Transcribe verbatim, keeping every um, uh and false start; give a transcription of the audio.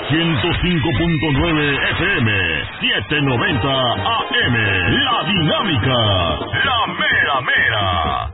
ciento cinco punto nueve F M, setecientos noventa A M. La Dinámica, la mera mera.